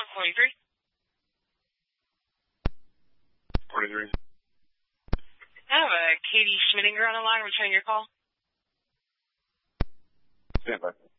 43. 43. I have a Katie Schmidinger on the line returning your call. Stand by.